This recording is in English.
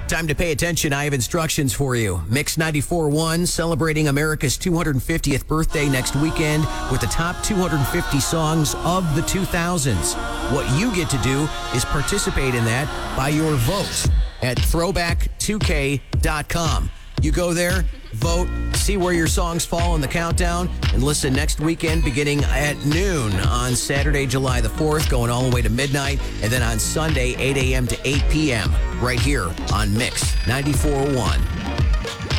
Time to pay attention. I have instructions for you. Mix 94.1 celebrating America's 250th birthday next weekend with the top 250 songs of the 2000s. What you get to do is participate in that by your vote at throwback2k.com. You go there, vote, see where your songs fall in the countdown, and listen next weekend beginning at noon on Saturday, July the 4th, going all the way to midnight, and then on Sunday, 8 a.m. to 8 p.m. right here on Mix 94.1.